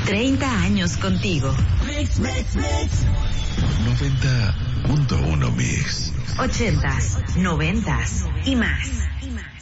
30 años contigo. Mix. 90.1 Mix. 80s, 90s y más.